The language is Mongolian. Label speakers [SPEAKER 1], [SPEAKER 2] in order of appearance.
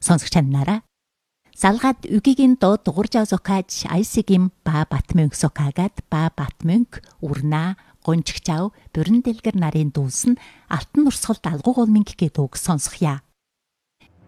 [SPEAKER 1] Сонсогч нараа. Салгаад үгигийн доо дугуржаа зокааж айсигим ба батмөнг сокаагад ба батмөнг урнаа гончгчав бүрэн дэлгэр нарын дүүс нь алтан нурсгалд алгуугол минг гэдэг үг сонсохъя.